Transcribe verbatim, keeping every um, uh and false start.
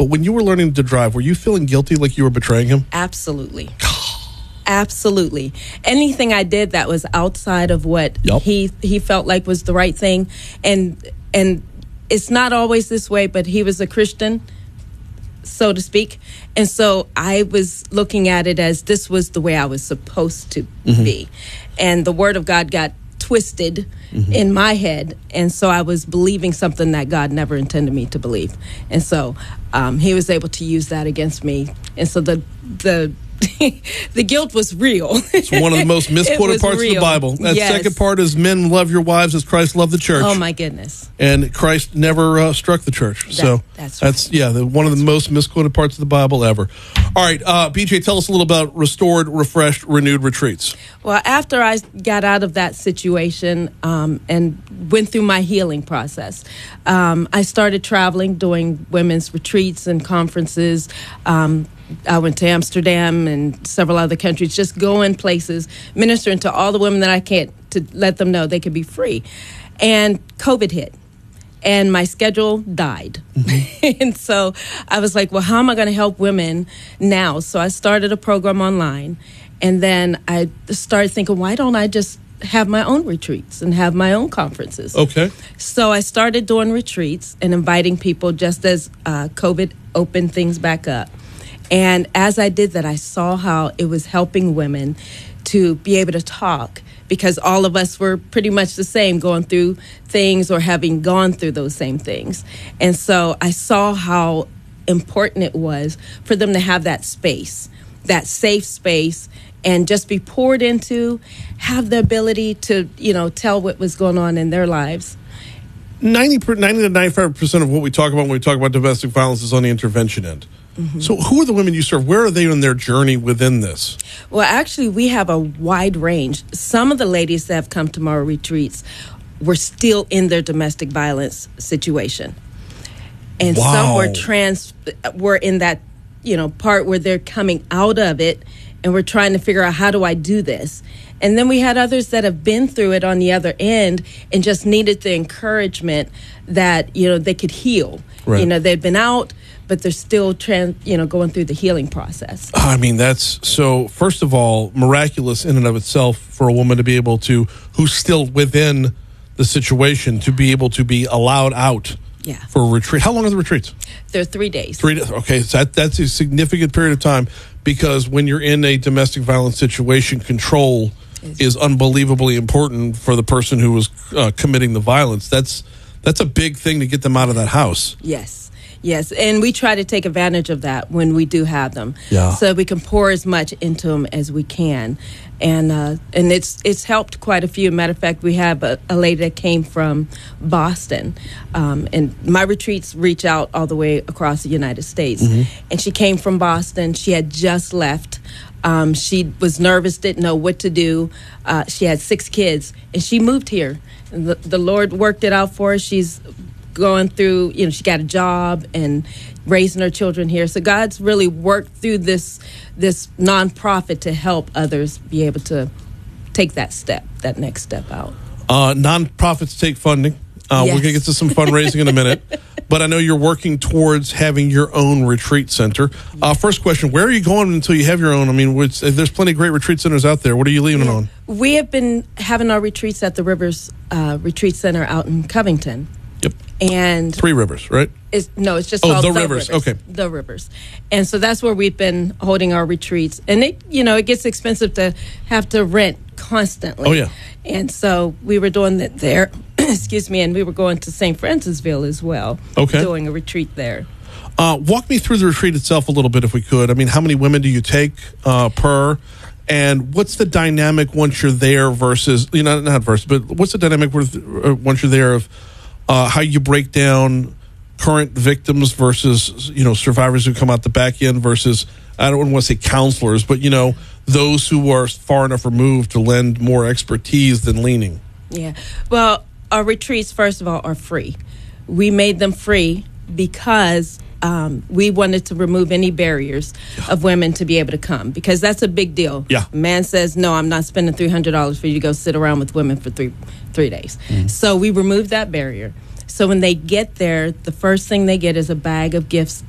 But when you were learning to drive, were you feeling guilty like you were betraying him? Absolutely. Absolutely. Anything I did that was outside of what Yep. he he felt like was the right thing. And and it's not always this way, but he was a Christian, so to speak. And so I was looking at it as this was the way I was supposed to mm-hmm. be. And the word of God got twisted mm-hmm. in my head. And so I was believing something that God never intended me to believe. And so um, he was able to use that against me. And so the the the guilt was real. It's one of the most misquoted parts real. of the Bible. That yes. second part is men love your wives as Christ loved the church. Oh, my goodness. And Christ never uh, struck the church. That, so that's, right. that's yeah, the, one that's of the most misquoted parts of the Bible ever. All right, uh, B J, tell us a little about Restored, Refreshed, Renewed Retreats. Well, after I got out of that situation um, and went through my healing process, um, I started traveling, doing women's retreats and conferences. Um, I went to Amsterdam and several other countries, just going places, ministering to all the women that I can to let them know they could be free. And COVID hit, and my schedule died. Mm-hmm. And so I was like, well, how am I going to help women now? So I started a program online, and then I started thinking, why don't I just have my own retreats and have my own conferences? Okay. So I started doing retreats and inviting people just as uh, COVID opened things back up. And as I did that, I saw how it was helping women to be able to talk, because all of us were pretty much the same, going through things or having gone through those same things. And so I saw how important it was for them to have that space, that safe space, and just be poured into, have the ability to, you know, tell what was going on in their lives. ninety, ninety to ninety-five percent of what we talk about when we talk about domestic violence is on the intervention end. Mm-hmm. So who are the women you serve? Where are they in their journey within this? Well, actually, we have a wide range. Some of the ladies that have come to our retreats were still in their domestic violence situation. And wow. some were trans, were in that, you know, part where they're coming out of it, and we're trying to figure out, how do I do this? And then we had others that have been through it on the other end and just needed the encouragement that, you know, they could heal. Right. You know, they'd been out, but they're still, trans, you know, going through the healing process. I mean, that's so, first of all, miraculous in and of itself for a woman to be able to, who's still within the situation, to be able to be allowed out yeah. for a retreat. How long are the retreats? They're three days. Three days. Okay, so that, that's a significant period of time, because when you're in a domestic violence situation, control is unbelievably important for the person who was uh, committing the violence. That's that's a big thing to get them out of that house. Yes, yes, and we try to take advantage of that when we do have them, yeah. so we can pour as much into them as we can, and uh, and it's it's helped quite a few. Matter of fact, we have a, a lady that came from Boston, um, and my retreats reach out all the way across the United States, mm-hmm. and she came from Boston. She had just left. Um, she was nervous, didn't know what to do. Uh, she had six kids, and she moved here. And the, the Lord worked it out for her. She's going through, you know, she got a job and raising her children here. So God's really worked through this this nonprofit to help others be able to take that step, that next step out. Uh, nonprofits take funding. Uh, yes. We're going to get to some fundraising in a minute. But I know you're working towards having your own retreat center. Uh, first question, where are you going until you have your own? I mean, which, there's plenty of great retreat centers out there. What are you leaving yeah. on? We have been having our retreats at the Rivers uh, Retreat Center out in Covington. Yep. And Three Rivers, right? It's, no, it's just oh, called the, the Rivers. Rivers. Okay. The Rivers. And so that's where we've been holding our retreats. And, it, you know, it gets expensive to have to rent constantly. Oh, yeah. And so we were doing that there. Excuse me. And we were going to Saint Francisville as well. Okay. Doing a retreat there. Uh, walk me through the retreat itself a little bit, if we could. I mean, how many women do you take uh, per? And what's the dynamic once you're there versus, you know, not versus, but what's the dynamic with, uh, once you're there of uh, how you break down current victims versus, you know, survivors who come out the back end versus, I don't want to say counselors, but, you know, those who are far enough removed to lend more expertise than leaning? Yeah. Well, our retreats, first of all, are free. We made them free because um, we wanted to remove any barriers of women to be able to come, because that's a big deal. Yeah. A man says, no, I'm not spending three hundred dollars for you to go sit around with women for three three days. Mm-hmm. So we removed that barrier. So when they get there, the first thing they get is a bag of gifts